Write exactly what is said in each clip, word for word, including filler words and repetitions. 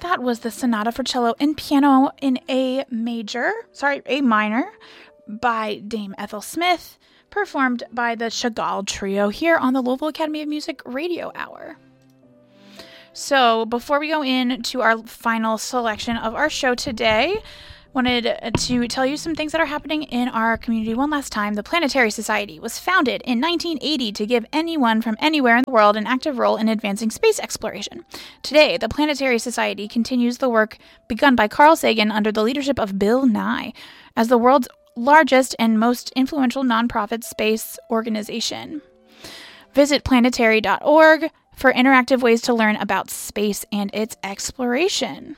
That was the Sonata for Cello and Piano in A major, sorry, A minor, by Dame Ethel Smith, performed by the Chagall Trio here on the Louisville Academy of Music Radio Hour. So before we go into our final selection of our show today, wanted to tell you some things that are happening in our community one last time. The Planetary Society was founded in nineteen eighty to give anyone from anywhere in the world an active role in advancing space exploration. Today, the Planetary Society continues the work begun by Carl Sagan under the leadership of Bill Nye as the world's largest and most influential nonprofit space organization. Visit planetary dot org for interactive ways to learn about space and its exploration.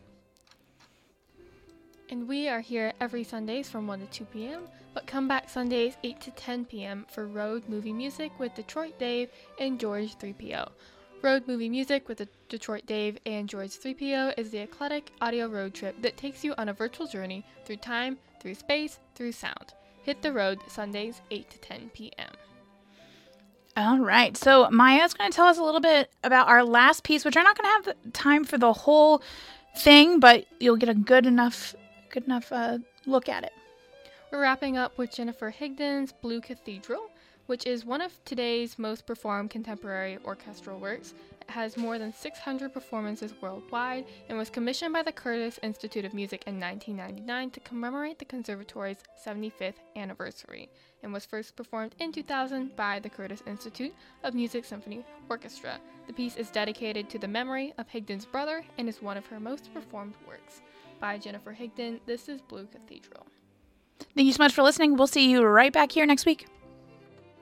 And we are here every Sundays from one to two p.m., but come back Sundays eight to ten p.m. for Road Movie Music with Detroit Dave and George three P O. Road Movie Music with the Detroit Dave and George three P O is the eclectic audio road trip that takes you on a virtual journey through time, through space, through sound. Hit the road Sundays eight to ten p.m. All right, so Maya's going to tell us a little bit about our last piece, which we're not going to have time for the whole thing, but you'll get a good enough good enough uh, look at it. We're wrapping up with Jennifer Higdon's Blue Cathedral, which is one of today's most performed contemporary orchestral works. It has more than six hundred performances worldwide and was commissioned by the Curtis Institute of Music in nineteen ninety-nine to commemorate the Conservatory's seventy-fifth anniversary, and was first performed in two thousand by the Curtis Institute of Music Symphony Orchestra. The piece is dedicated to the memory of Higdon's brother and is one of her most performed works. By Jennifer Higdon, this is Blue Cathedral. Thank you so much for listening. We'll see you right back here next week.